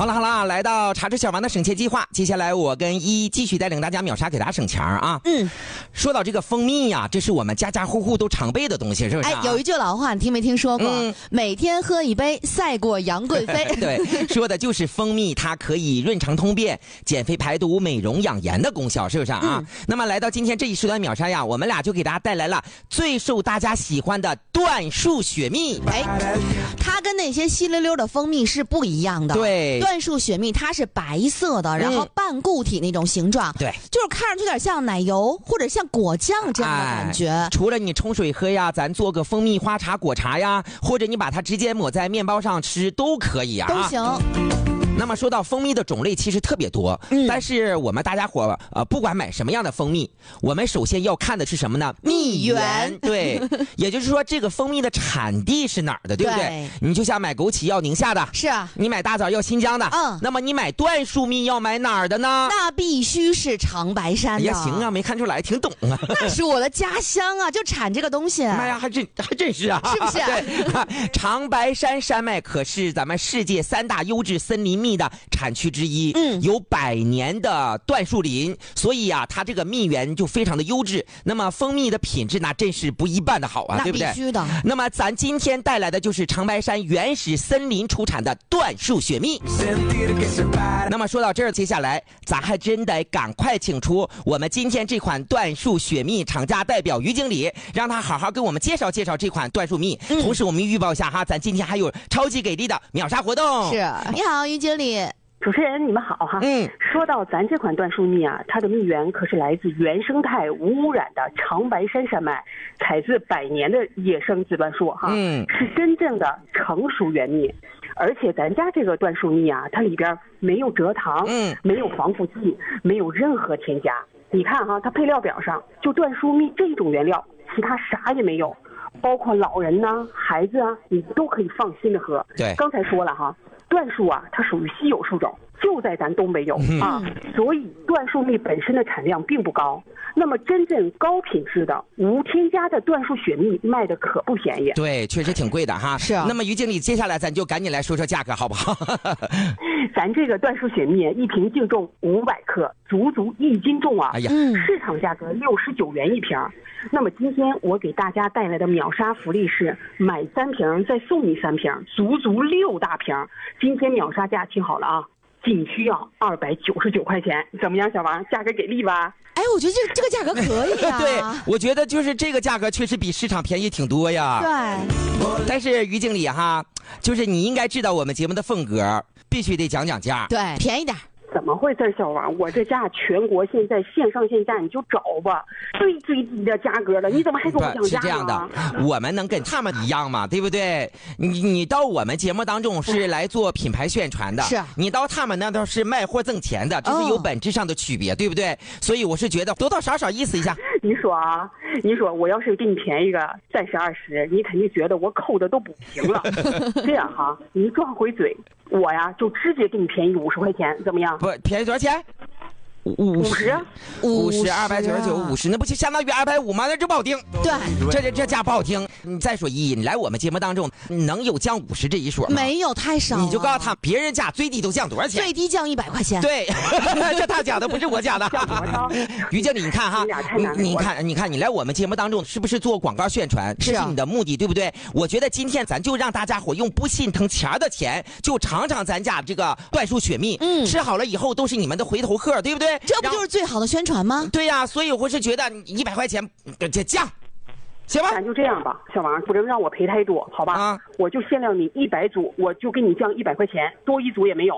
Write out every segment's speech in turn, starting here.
好了，来到茶之小王的省钱计划，接下来我跟继续带领大家秒杀，给大家省钱啊。说到这个蜂蜜呀，这是我们家家户户都常备的东西，是不是？ 有一句老话，你听没听说过？每天喝一杯，赛过杨贵妃。 对，说的就是蜂蜜，它可以润肠通便、减肥排毒、美容养颜的功效，是不是啊？那么来到今天这一时段秒杀呀，我们俩就给大家带来了最受大家喜欢的椴树雪蜜。 它跟那些稀溜溜的蜂蜜是不一样的。 对， 椴树雪蜜它是白色的，然后半固体那种形状。 对， 就是看上去有点像奶油或者像果酱这样的感觉。 除了你冲水喝呀，咱做个蜂蜜花茶果茶呀，或者你把它直接抹在面包上吃都可以啊， 都行。 那么说到蜂蜜的种类其实特别多，但是我们大家伙不管买什么样的蜂蜜，我们首先要看的是什么呢？蜜源。对，也就是说这个蜂蜜的产地是哪儿的，对不对？你就像买枸杞要宁夏的， 是啊， 你买大枣要新疆的，那么你买椴树蜜要买哪儿的呢？ 那必须是长白山的。 也行啊，没看出来，挺懂啊。 那是我的家乡啊，就产这个东西。 妈呀，还真是啊， 是不是？ 对，长白山山脉可是咱们世界3大优质森林蜜的产区之一，有100年的椴树林，所以啊，它这个蜜源就非常的优质。那么蜂蜜的品质那真是不一般的好啊，对不对？ 那必须的。 那么咱今天带来的就是长白山原始森林出产的椴树雪蜜。那么说到这儿，接下来咱还真得赶快请出我们今天这款椴树雪蜜厂家代表于经理，让他好好跟我们介绍介绍这款椴树蜜。同时我们预报一下哈，咱今天还有超级给力的秒杀活动。 是，你好，于经理。 主持人你们好哈。说到咱这款椴树蜜啊，它的蜜源可是来自原生态无污染的长白山山脉，采自100年的野生紫椴树哈，是真正的成熟原蜜。而且咱家这个椴树蜜啊，它里边没有蔗糖，没有防腐剂，没有任何添加。你看哈，它配料表上就椴树蜜这种原料，其他啥也没有，包括老人呐、孩子啊，你都可以放心的喝。 对， 刚才说了哈，椴树啊，它属于稀有树种，就在咱东北有啊，所以椴树蜜本身的产量并不高。那么真正高品质的无添加的椴树雪蜜卖的可不便宜。 对，确实挺贵的哈。 是啊。 那么于经理，接下来咱就赶紧来说说价格好不好？ 咱这个椴树雪蜜一瓶净重500克，足1斤重啊！ 哎呀， 市场价格69元一瓶。那么今天我给大家带来的秒杀福利是买3瓶再送你3瓶，足6大瓶。今天秒杀价听好了啊，仅需要299块钱，怎么样，小王？价格给力吧？ 哎，我觉得这个价格可以啊。 对，我觉得就是这个价格确实比市场便宜挺多呀。 对。 但是于经理哈，就是你应该知道我们节目的风格，必须得讲价。 对，便宜点。 怎么回事，小王？我这价全国现在线上线下你就找吧，最低的价格了，你怎么还跟我讲价呢？ 是这样的，我们能跟他们一样吗？对不对？你到我们节目当中是来做品牌宣传的， 是你到他们那都是卖货挣钱的，这是有本质上的区别，对不对？所以我是觉得多多少少意思一下。 你说我要是给你便宜个30、20，你肯定觉得我抠的都不行了。这样哈，你撞回嘴，我呀就直接给你便宜50块钱，怎么样？ 不，便宜多少钱？50、299、50，那不就相当于250吗？那这不好听。 对， 这价不好听。你再说你来我们节目当中能有降50这一说吗？ 没有，太少了。 你就告诉他，别人家最低都降多少钱？ 最低降100块钱。 对，这他讲的不是我讲的。于经理，你看哈，你看，你来我们节目当中是不是做广告宣传？这是你的目的，对不对？我觉得今天咱就让大家伙用不心疼钱的钱，就尝尝咱家这个椴树雪蜜。吃好了以后都是你们的回头客，对不对？ 这不就是最好的宣传吗？ 对呀，所以我是觉得100块钱这降，行吧？ 咱就这样吧，小王，不能让我赔太多，好吧？我就限量你100组，我就给你降100块钱，多一组也没有。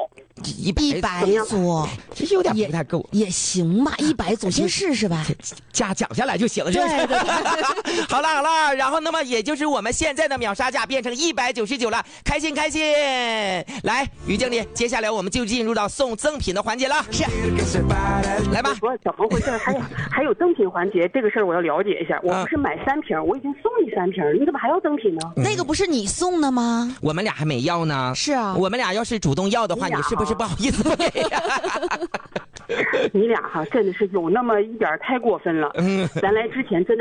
100组， 其实有点不太够， 也行吧，100组先试试呗， 价讲下来就行了。 对。 好了，然后那么也就是我们现在的秒杀价变成199了，开心。来，于经理，接下来我们就进入到送赠品的环节了。是，来吧。 我怎么回事？还有赠品环节，这个事儿我要了解一下。我不是买3瓶，我已经送你3瓶，你怎么还要赠品呢？ 那个不是你送的吗？ 我们俩还没要呢。 是啊， 我们俩要是主动要的话，你是不是不好意思不给呀？ 你俩哈真的是有那么一点太过分了。咱来之前真的